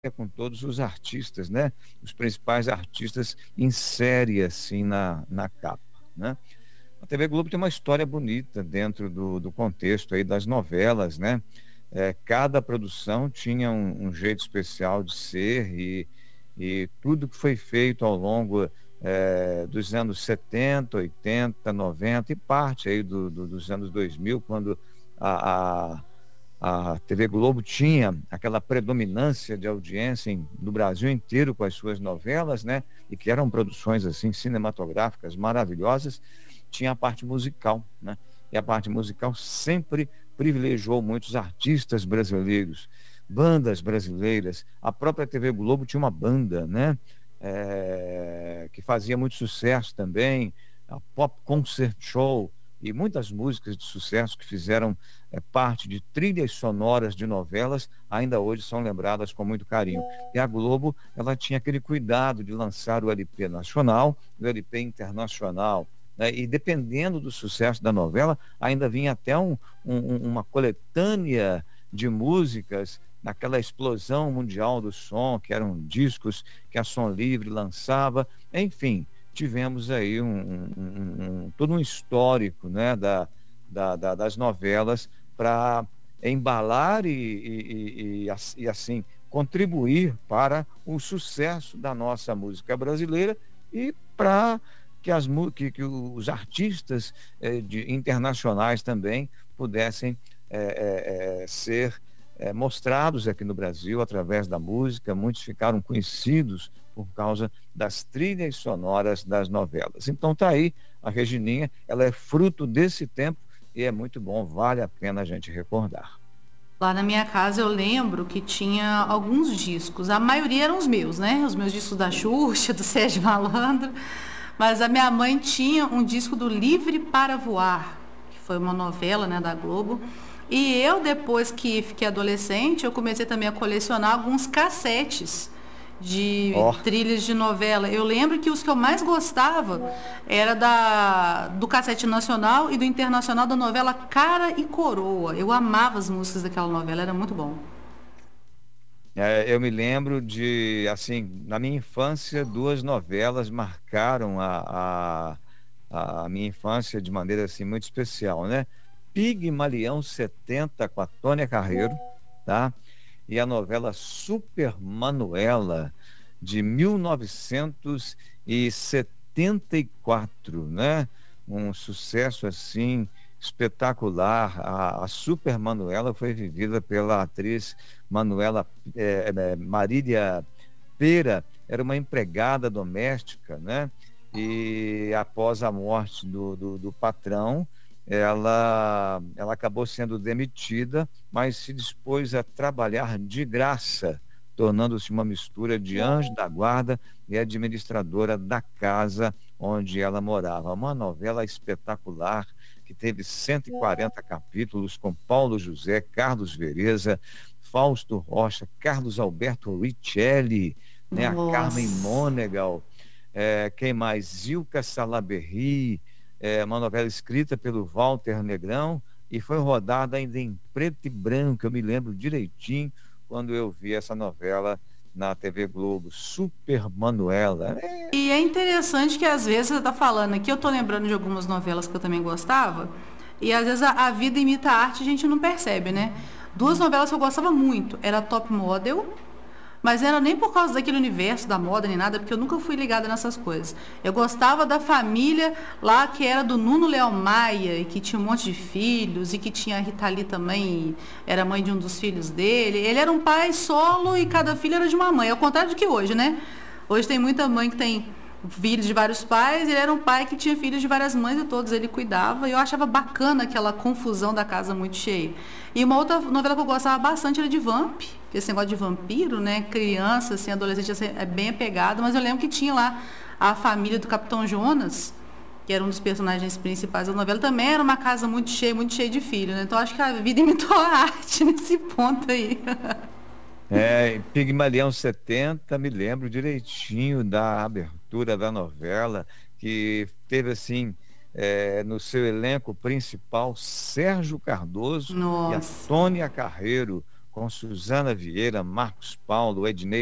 com todos os artistas, né? Os principais artistas em série, assim, na capa, né? A TV Globo tem uma história bonita dentro do contexto aí das novelas, né? Cada produção tinha um jeito especial de ser e tudo que foi feito ao longo dos anos 70, 80, 90 e parte aí dos anos 2000, quando a, a TV Globo tinha aquela predominância de audiência no Brasil inteiro com as suas novelas, né? E que eram produções assim cinematográficas maravilhosas. Tinha a parte musical, né? E a parte musical sempre privilegiou muitos artistas brasileiros, bandas brasileiras. A própria TV Globo tinha uma banda, né? Que fazia muito sucesso também, a Pop Concert Show e muitas músicas de sucesso que fizeram parte de trilhas sonoras de novelas, ainda hoje são lembradas com muito carinho. E a Globo, ela tinha aquele cuidado de lançar o LP nacional, o LP internacional, né? E dependendo do sucesso da novela, ainda vinha até uma coletânea de músicas naquela explosão mundial do som, que eram discos que a Som Livre lançava, enfim, tivemos aí todo um histórico, né, das novelas para embalar e assim contribuir para o sucesso da nossa música brasileira e para que os artistas internacionais também pudessem ser mostrados aqui no Brasil através da música. Muitos ficaram conhecidos por causa das trilhas sonoras das novelas. Então tá aí a Regininha, ela é fruto desse tempo e é muito bom, vale a pena a gente recordar. Lá na minha casa eu lembro que tinha alguns discos. A maioria eram os meus, né? Os meus discos da Xuxa, do Sérgio Malandro. Mas a minha mãe tinha um disco do Livre para Voar, que foi uma novela, né, da Globo. E eu, depois que fiquei adolescente, eu comecei também a colecionar alguns cassetes de Ó, trilhas de novela. Eu lembro que os que eu mais gostava era do cassete nacional e do internacional da novela Cara e Coroa. Eu amava as músicas daquela novela, era muito bom. eu me lembro de, assim, na minha infância, duas novelas marcaram a minha infância de maneira assim muito especial, né? Pigmalião 70 com a Tônia Carreiro, tá? E a novela Super Manuela de 1974, né? Um sucesso assim espetacular. A Super Manuela foi vivida pela atriz Manuela Marília Pera, era uma empregada doméstica, né? E após a morte do patrão, ela acabou sendo demitida, mas se dispôs a trabalhar de graça, tornando-se uma mistura de anjo da guarda e administradora da casa onde ela morava. Uma novela espetacular que teve 140 capítulos com Paulo José, Carlos Vereza, Fausto Rocha, Carlos Alberto Richelli, né, a Carmen Nossa. Monegal, quem mais? Zilka Salaberry, uma novela escrita pelo Walter Negrão e foi rodada ainda em preto e branco. Eu me lembro direitinho quando eu vi essa novela na TV Globo, Super Manuela. E é interessante que às vezes você está falando aqui, eu estou lembrando de algumas novelas que eu também gostava, e às vezes a vida imita a arte e a gente não percebe, né? Duas novelas que eu gostava muito, era Top Model, mas não era nem por causa daquele universo da moda nem nada, porque eu nunca fui ligada nessas coisas. Eu gostava da família lá que era do Nuno Leão Maia, e que tinha um monte de filhos, e que tinha a Rita Lee também, era mãe de um dos filhos dele. Ele era um pai solo e cada filho era de uma mãe, ao contrário do que hoje, né? Hoje tem muita mãe que tem filhos de vários pais, ele era um pai que tinha filhos de várias mães e todos ele cuidava, e eu achava bacana aquela confusão da casa muito cheia. E uma outra novela que eu gostava bastante era de Vamp, esse negócio de vampiro, né? Criança, assim, adolescente, assim, é bem apegado, mas eu lembro que tinha lá a família do Capitão Jonas, que era um dos personagens principais da novela, também era uma casa muito cheia de filhos, né? Então acho que a vida imitou a arte nesse ponto aí. Pigmalião 70, me lembro direitinho da abertura da novela, que teve assim, no seu elenco principal, Sérgio Cardoso e a Nossa. Tônia Carreiro, com Suzana Vieira, Marcos Paulo, Ednei